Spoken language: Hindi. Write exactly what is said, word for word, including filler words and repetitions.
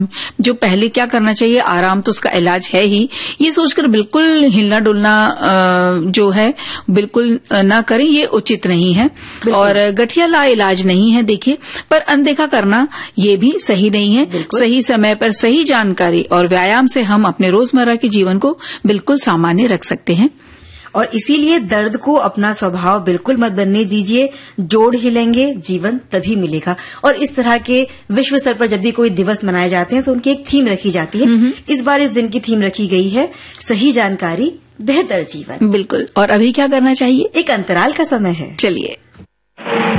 जो पहले क्या करना चाहिए, आराम तो उसका इलाज है ही, ये सोचकर बिल्कुल हिलना डुलना जो है बिल्कुल ना करें, ये उचित नहीं है। और गठिया ला इलाज नहीं है देखिए, पर अनदेखा करना ये भी सही नहीं है। सही समय पर सही जानकारी और व्यायाम से हम अपने रोजमर्रा के जीवन को बिल्कुल सामान्य रख सकते हैं। और इसीलिए दर्द को अपना स्वभाव बिल्कुल मत बनने दीजिए। जोड़ हिलेंगे, जीवन तभी मिलेगा। और इस तरह के विश्व स्तर पर जब भी कोई दिवस मनाए जाते हैं तो उनकी एक थीम रखी जाती है। इस बार इस दिन की थीम रखी गई है सही जानकारी बेहतर जीवन। बिल्कुल। और अभी क्या करना चाहिए? एक अंतराल का समय है। चलिए।